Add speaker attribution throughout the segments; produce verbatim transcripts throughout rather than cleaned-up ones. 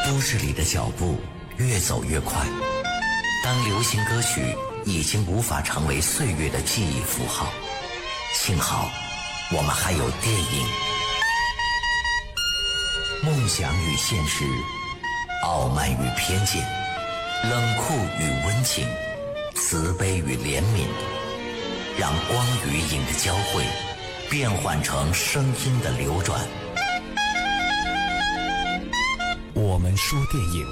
Speaker 1: 都市里的脚步越走越快，当流行歌曲已经无法成为岁月的记忆符号，幸好我们还有电影。梦想与现实，傲慢与偏见，冷酷与温情，慈悲与怜悯，让光与影的交汇变换成声音的流转。我们说电影，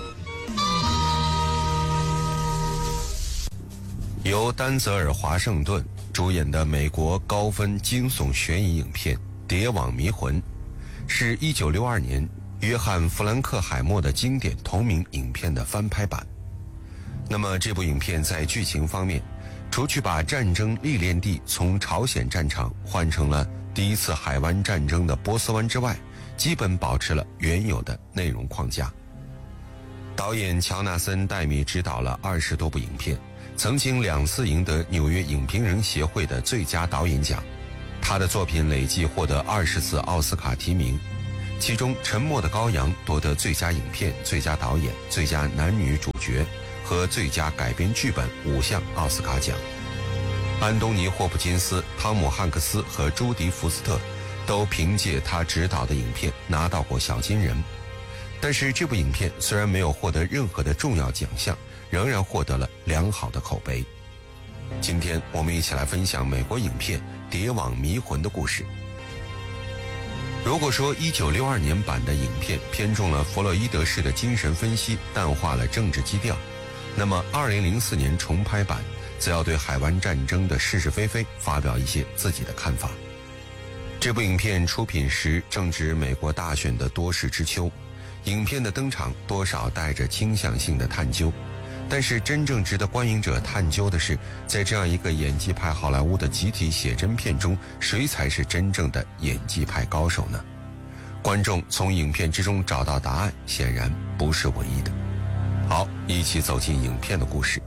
Speaker 2: 由丹泽尔·华盛顿主演的美国高分惊悚悬疑影片《谍网迷魂》，是一九六二年约翰·弗兰克海默的经典同名影片的翻拍版。那么这部影片在剧情方面，除去把战争历练地从朝鲜战场换成了第一次海湾战争的波斯湾之外，基本保持了原有的内容框架。导演乔纳森·戴米执导了二十多部影片，曾经两次赢得纽约影评人协会的最佳导演奖。他的作品累计获得二十次奥斯卡提名，其中《沉默的羔羊》夺得最佳影片、最佳导演、最佳男女主角和最佳改编剧本五项奥斯卡奖。安东尼·霍普金斯、汤姆·汉克斯和朱迪·福斯特都凭借他执导的影片拿到过小金人。但是这部影片虽然没有获得任何的重要奖项，仍然获得了良好的口碑。今天我们一起来分享美国影片《谍网迷魂》的故事。如果说一九六二年版的影片偏重了弗洛伊德式的精神分析，淡化了政治基调，那么二零零四年重拍版则要对海湾战争的是是非非发表一些自己的看法。这部影片出品时正值美国大选的多事之秋，影片的登场多少带着倾向性的探究，但是真正值得观影者探究的是，在这样一个演技派好莱坞的集体写真片中，谁才是真正的演技派高手呢？观众从影片之中找到答案，显然不是唯一的。好，一起走进影片的故事。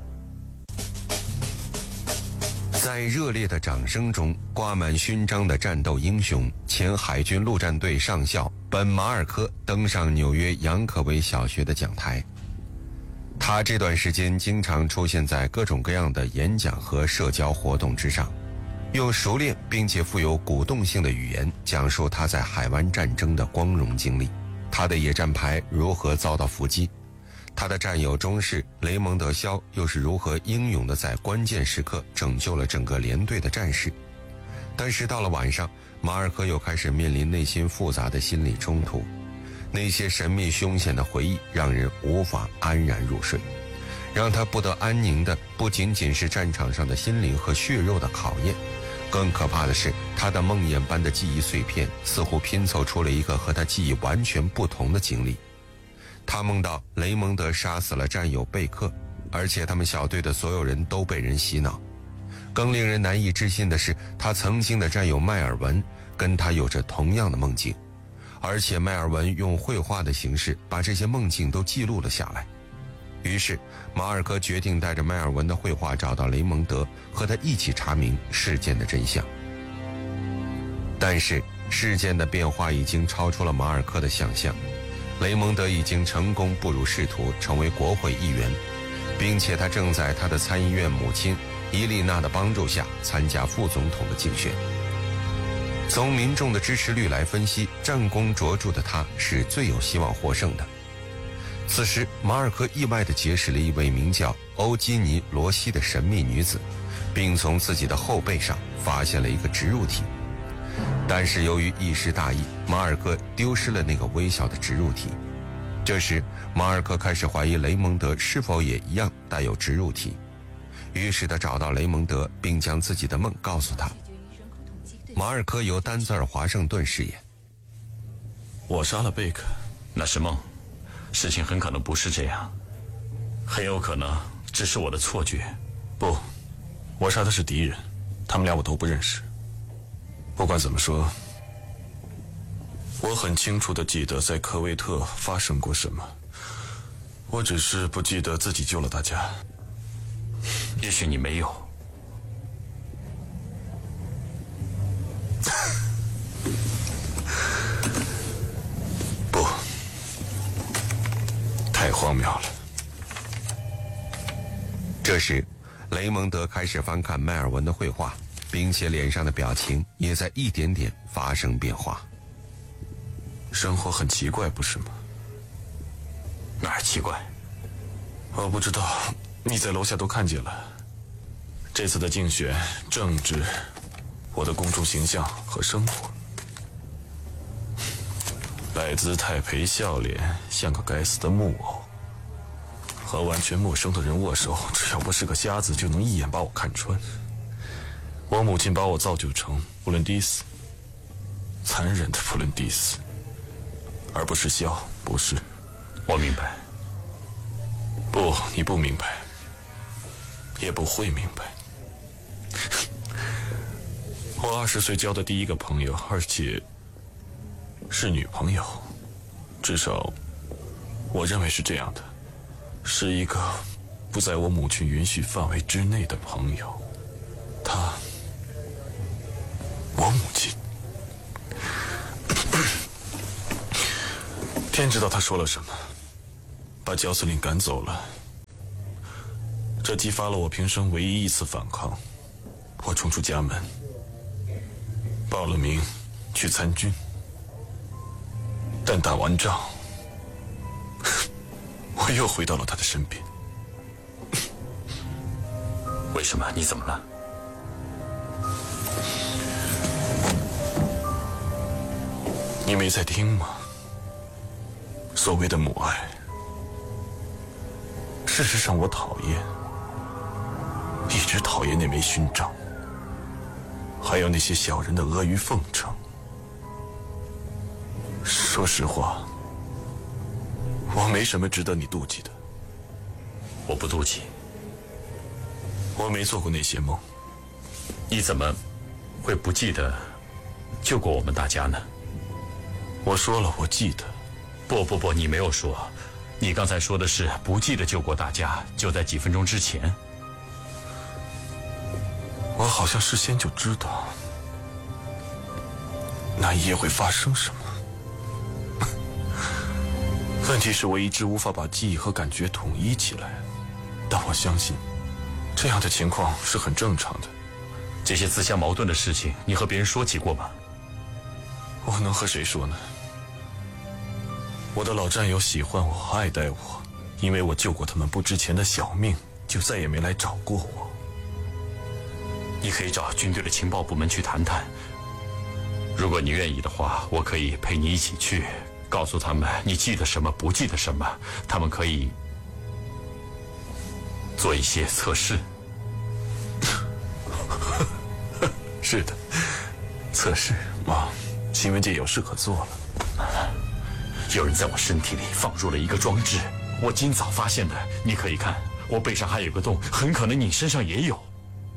Speaker 2: 在热烈的掌声中，挂满勋章的战斗英雄前海军陆战队上校本·马尔科登上纽约杨可维小学的讲台。他这段时间经常出现在各种各样的演讲和社交活动之上，用熟练并且富有鼓动性的语言讲述他在海湾战争的光荣经历，他的野战排如何遭到伏击，他的战友中士雷蒙德·肖又是如何英勇地在关键时刻拯救了整个连队的战士。但是到了晚上，马尔科又开始面临内心复杂的心理冲突，那些神秘凶险的回忆让人无法安然入睡，让他不得安宁的不仅仅是战场上的心灵和血肉的考验，更可怕的是他的梦魇般的记忆碎片似乎拼凑出了一个和他记忆完全不同的经历。他梦到雷蒙德杀死了战友贝克，而且他们小队的所有人都被人洗脑。更令人难以置信的是，他曾经的战友迈尔文跟他有着同样的梦境，而且迈尔文用绘画的形式把这些梦境都记录了下来。于是马尔科决定带着迈尔文的绘画找到雷蒙德，和他一起查明事件的真相。但是事件的变化已经超出了马尔科的想象，雷蒙德已经成功步入仕途，成为国会议员，并且他正在他的参议院母亲伊丽娜的帮助下参加副总统的竞选。从民众的支持率来分析，战功卓著的他是最有希望获胜的。此时马尔科意外地结识了一位名叫欧基尼·罗西的神秘女子，并从自己的后背上发现了一个植入体。但是由于一时大意，马尔科丢失了那个微小的植入体。这时马尔科开始怀疑雷蒙德是否也一样带有植入体，于是他找到雷蒙德，并将自己的梦告诉他。马尔科由丹泽尔·华盛顿饰演。
Speaker 3: 我杀了贝克，那是梦，事情很可能不是这样，很有可能只是我的错觉。
Speaker 4: 不，我杀的是敌人，他们俩我都不认识。不管怎么说，我很清楚地记得在科威特发生过什么，我只是不记得自己救了大家。
Speaker 3: 也许你没有。
Speaker 4: 不， 太荒谬了。
Speaker 2: 这时，雷蒙德开始翻看迈尔文的绘画，并且脸上的表情也在一点点发生变化。
Speaker 4: 生活很奇怪，不是吗？
Speaker 3: 哪儿奇怪？
Speaker 4: 我不知道，你在楼下都看见了。这次的竞选、政治，我的公众形象和生活，摆姿态、陪笑脸，像个该死的木偶。和完全陌生的人握手，只要不是个瞎子，就能一眼把我看穿。我母亲把我造就成布伦迪斯，残忍的布伦迪斯，而不是笑，不是。
Speaker 3: 我明白。
Speaker 4: 不，你不明白，也不会明白。我二十岁交的第一个朋友，而且是女朋友，至少我认为是这样的，是一个不在我母亲允许范围之内的朋友。她，我母亲，天知道她说了什么，把焦斯林赶走了。这激发了我平生唯一一次反抗。我冲出家门，报了名去参军，但打完仗，我又回到了他的身边。
Speaker 3: 为什么？你怎么了？
Speaker 4: 你没在听吗？所谓的母爱，事实上我讨厌，一直讨厌那枚勋章，还有那些小人的阿谀奉承。说实话，我没什么值得你妒忌的。
Speaker 3: 我不妒忌。
Speaker 4: 我没做过那些梦。
Speaker 3: 你怎么会不记得救过我们大家呢？
Speaker 4: 我说了，我记得。
Speaker 3: 不不不，你没有说。你刚才说的是不记得救过大家，就在几分钟之前。
Speaker 4: 我好像事先就知道那一夜会发生什么。问题是我一直无法把记忆和感觉统一起来，但我相信这样的情况是很正常的。
Speaker 3: 这些自相矛盾的事情，你和别人说起过吗？
Speaker 4: 我能和谁说呢？我的老战友喜欢我，爱戴我，因为我救过他们不值钱的小命，就再也没来找过我。
Speaker 3: 你可以找军队的情报部门去谈谈。如果你愿意的话，我可以陪你一起去，告诉他们你记得什么，不记得什么，他们可以做一些测试。
Speaker 4: 是的，测试啊，新闻界有事可做了。
Speaker 3: 有人在我身体里放入了一个装置，我今早发现的。你可以看，我背上还有个洞，很可能你身上也有。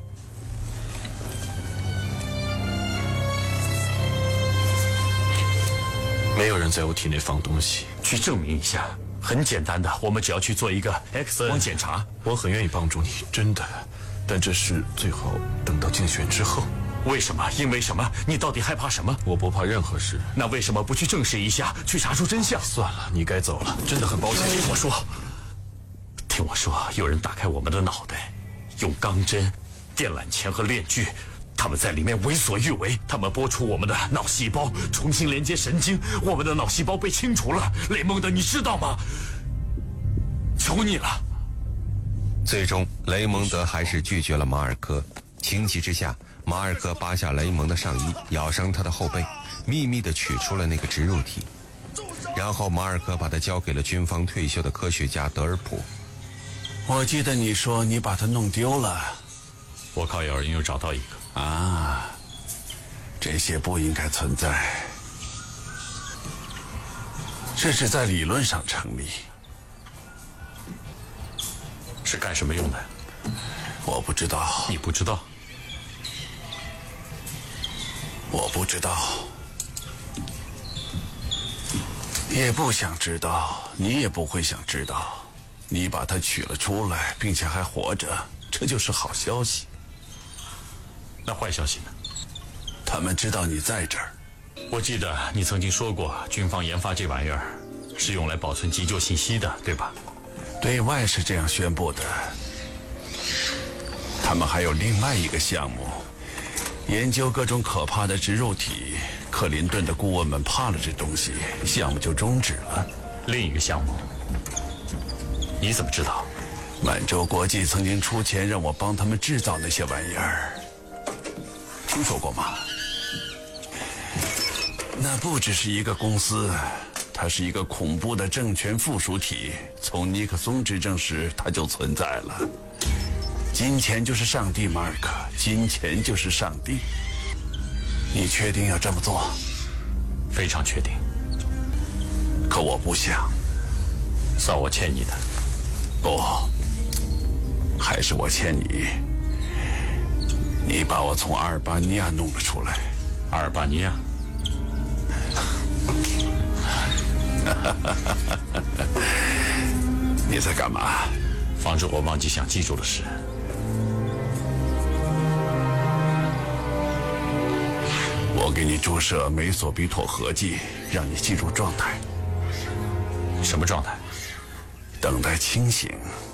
Speaker 4: 没有人在我体内放东西。
Speaker 3: 去证明一下，很简单的，我们只要去做一个 X 光检查。
Speaker 4: 我很愿意帮助你，真的，但这事最好等到竞选之后。
Speaker 3: 为什么？因为什么？你到底害怕什么？
Speaker 4: 我不怕任何事。
Speaker 3: 那为什么不去证实一下，去查出真相？
Speaker 4: 算了，你该走了，真的很抱歉。
Speaker 3: 听我说，听我说，有人打开我们的脑袋，用钢针、电缆钳和链锯，他们在里面为所欲为。他们剥除我们的脑细胞，重新连接神经，我们的脑细胞被清除了。雷蒙德，你知道吗？求你了。
Speaker 2: 最终，雷蒙德还是拒绝了马尔科。情急之下，马尔科扒下雷蒙的上衣，咬伤他的后背，秘密地取出了那个植入体。然后马尔科把它交给了军方退休的科学家德尔普。
Speaker 5: 我记得你说你把它弄丢了。
Speaker 3: 我靠咬人又找到一个。
Speaker 5: 啊，这些不应该存在，这是在理论上成立。
Speaker 3: 是干什么用的？
Speaker 5: 我不知道。
Speaker 3: 你不知道？
Speaker 5: 我不知道，也不想知道，你也不会想知道。你把它取了出来，并且还活着，这就是好消息。
Speaker 3: 那坏消息呢？
Speaker 5: 他们知道你在这儿。
Speaker 3: 我记得你曾经说过，军方研发这玩意儿是用来保存急救信息的，对吧？
Speaker 5: 对外是这样宣布的。他们还有另外一个项目，研究各种可怕的植入体。克林顿的顾问们怕了这东西，项目就终止了。
Speaker 3: 另一个项目，你怎么知道？
Speaker 5: 满洲国际曾经出钱让我帮他们制造那些玩意儿，听说过吗？那不只是一个公司，它是一个恐怖的政权附属体。从尼克松执政时，它就存在了。金钱就是上帝，马尔克，金钱就是上帝。你确定要这么做？
Speaker 3: 非常确定。
Speaker 5: 可我不想。
Speaker 3: 算我欠你的。
Speaker 5: 不，还是我欠你。你把我从阿尔巴尼亚弄了出来。
Speaker 3: 阿尔巴尼亚？
Speaker 5: 你在干嘛？
Speaker 3: 防止我忘记想记住的事。
Speaker 5: 我给你注射美索比妥合剂，让你进入状态。
Speaker 3: 什么状态？
Speaker 5: 等待清醒。